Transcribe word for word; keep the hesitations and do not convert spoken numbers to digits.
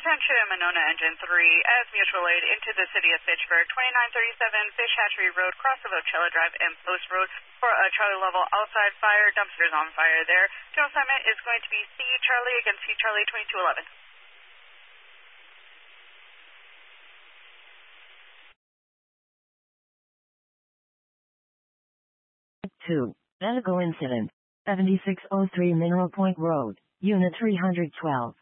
Attention, Monona Engine three, as mutual aid into the city of Fitchburg, twenty-nine thirty-seven Fish Hatchery Road, cross of Ocella Drive and Post Road for a Charlie level outside fire. Dumpsters on fire there. General assignment is going to be C Charlie against C Charlie twenty-two eleven. two. Medical incident. seventy-six oh three Mineral Point Road, Unit three hundred twelve.